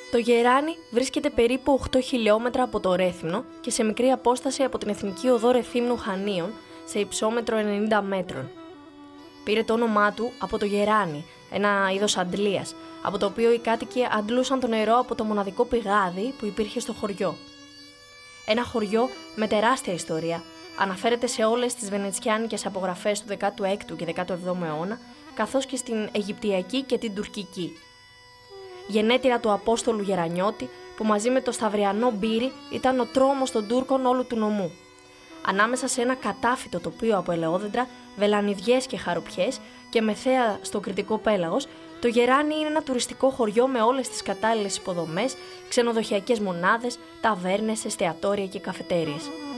Το Γεράνι βρίσκεται περίπου 8 χιλιόμετρα από το Ρέθυμνο και σε μικρή απόσταση από την Εθνική Οδό Ρεθύμνου Χανίων, σε υψόμετρο 90 μέτρων. Πήρε το όνομά του από το Γεράνι, ένα είδος αντλίας, από το οποίο οι κάτοικοι αντλούσαν το νερό από το μοναδικό πηγάδι που υπήρχε στο χωριό. Ένα χωριό με τεράστια ιστορία, αναφέρεται σε όλες τις βενετσιάνικες απογραφές του 16ου και 17ου αιώνα, καθώς και στην Αιγυπτιακή και την Τουρκική. Γενέτειρα του Απόστολου Γερανιώτη, που μαζί με το Σταυριανό Μπύρι ήταν ο τρόμος των Τούρκων όλου του νομού. Ανάμεσα σε ένα κατάφυτο τοπίο από ελαιόδεντρα, βελανιδιές και χαρουπιές και με θέα στο Κρητικό Πέλαγος, το Γεράνι είναι ένα τουριστικό χωριό με όλες τις κατάλληλες υποδομές, ξενοδοχειακές μονάδες, ταβέρνες, εστιατόρια και καφετέριες.